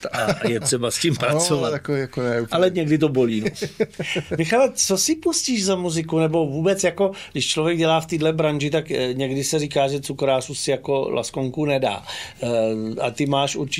a je třeba s tím pracovat. Jako ne, ale někdy to bolí. No. Michale, co si pustíš za muziku? Nebo vůbec, jako, když člověk dělá v téhle branži, tak někdy se říká, že cukrářů si jako laskonku nedá. A ty máš určitě